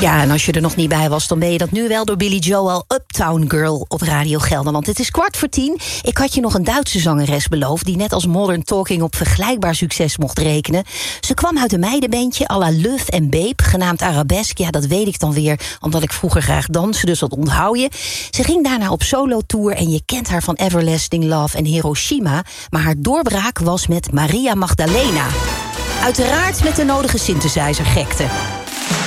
Ja, en als je er nog niet bij was, dan ben je dat nu wel door Billy Joel, Uptown Girl op Radio Gelderland. Het is 9:15. Ik had je nog een Duitse zangeres beloofd die net als Modern Talking op vergelijkbaar succes mocht rekenen. Ze kwam uit een meidenbandje à la Luf en Beep, genaamd Arabesque. Ja, dat weet ik dan weer, omdat ik vroeger graag danste, dus dat onthoud je. Ze ging daarna op solo-tour en je kent haar van Everlasting Love en Hiroshima. Maar haar doorbraak was met Maria Magdalena. Uiteraard met de nodige synthesizer-gekte.